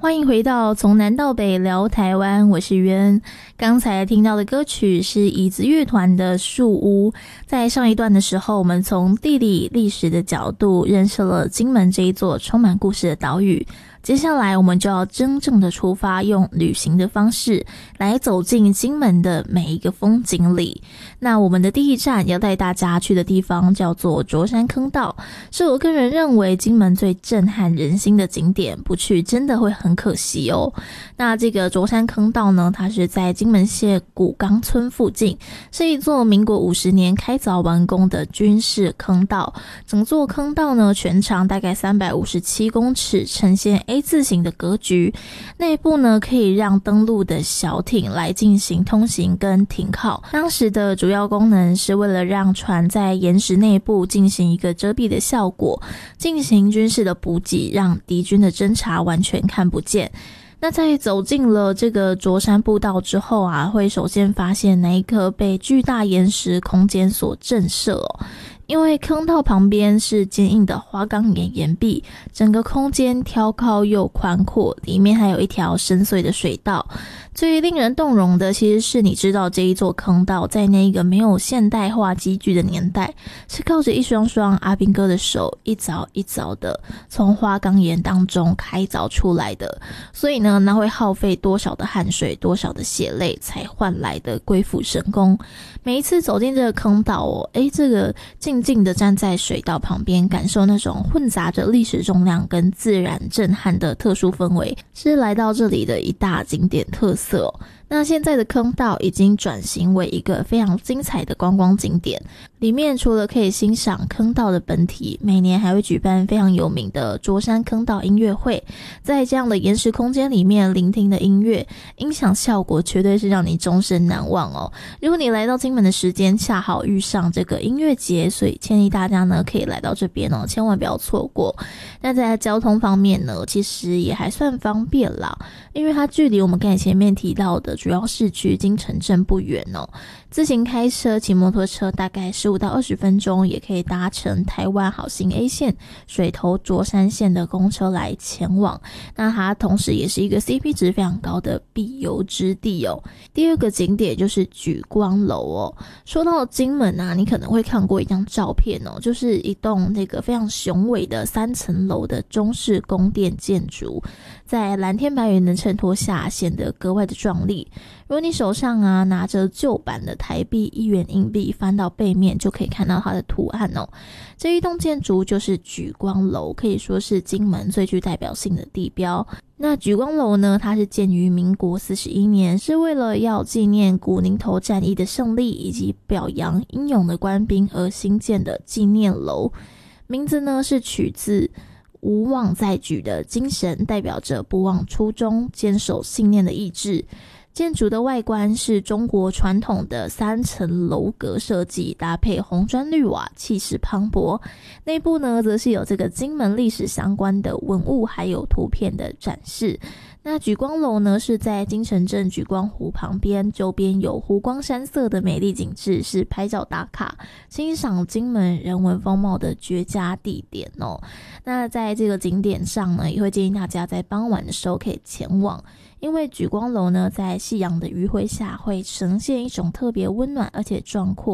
欢迎回到从南到北聊台湾，我是渊。刚才听到的歌曲是椅子乐团的树屋。在上一段的时候，我们从地理历史的角度认识了金门这一座充满故事的岛屿。接下来我们就要真正的出发，用旅行的方式来走进金门的每一个风景里。那我们的第一站要带大家去的地方叫做卓山坑道，是我个人认为金门最震撼人心的景点，不去真的会很可惜哦。那这个卓山坑道呢，它是在金门县古冈村附近，是一座民国50年开凿完工的军事坑道。整座坑道呢，全长大概357公尺，呈现A 字形的格局，内部呢可以让登陆的小艇来进行通行跟停靠。当时的主要功能是为了让船在岩石内部进行一个遮蔽的效果，进行军事的补给，让敌军的侦察完全看不见。那在走进了这个卓山步道之后啊，会首先发现那一颗被巨大岩石空间所震慑哦。因为坑道旁边是坚硬的花岗岩岩壁，整个空间挑高又宽阔，里面还有一条深邃的水道。最令人动容的其实是你知道这一座坑道在那个没有现代化机具的年代，是靠着一双双阿兵哥的手一凿一凿的从花岗岩当中开凿出来的。所以呢，那会耗费多少的汗水，多少的血泪才换来的鬼斧神工。每一次走进这个坑道哦，这个静静的站在水道旁边，感受那种混杂着历史重量跟自然震撼的特殊氛围，是来到这里的一大景点特色哦。那现在的坑道已经转型为一个非常精彩的观光景点，里面除了可以欣赏坑道的本体，每年还会举办非常有名的卓山坑道音乐会。在这样的岩石空间里面聆听的音乐，音响效果绝对是让你终身难忘哦。如果你来到金门的时间恰好遇上这个音乐节，所以建议大家呢可以来到这边哦，千万不要错过。那在交通方面呢，其实也还算方便啦，因为它距离我们刚才前面提到的主要市区金城镇不远哦。自行开车、骑摩托车大概15到20分钟，也可以搭乘台湾好行 A 线、水头卓山线的公车来前往。那它同时也是一个 CP 值非常高的必游之地哦。第二个景点就是莒光楼哦。说到金门啊，你可能会看过一张照片哦，就是一栋那个非常雄伟的3层楼的中式宫殿建筑，在蓝天白云的衬托下显得格外的壮丽。如果你手上啊拿着旧版的台币1元硬币，翻到背面就可以看到它的图案哦。这一栋建筑就是莒光楼，可以说是金门最具代表性的地标。那莒光楼呢，它是建于民国41年，是为了要纪念古宁头战役的胜利以及表扬英勇的官兵而兴建的纪念楼。名字呢是取自无妄在举的精神，代表着不忘初衷、坚守信念的意志。建筑的外观是中国传统的3层楼阁设计，搭配红砖绿瓦，气势磅礴。内部呢，则是有这个金门历史相关的文物还有图片的展示。那莒光楼呢，是在金城镇莒光湖旁边，周边有湖光山色的美丽景致，是拍照打卡、欣赏金门人文风貌的绝佳地点哦。那在这个景点上呢，也会建议大家在傍晚的时候可以前往，因为莒光楼呢，在夕阳的余晖下会呈现一种特别温暖而且壮阔